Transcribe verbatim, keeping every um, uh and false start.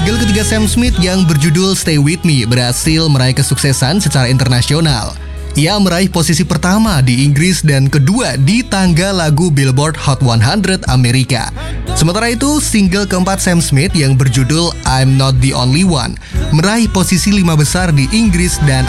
Single ketiga Sam Smith yang berjudul Stay With Me berhasil meraih kesuksesan secara internasional. Ia meraih posisi pertama di Inggris dan kedua di tangga lagu Billboard Hot seratus Amerika. Sementara itu, single keempat Sam Smith yang berjudul I'm Not The Only One meraih posisi lima besar di Inggris dan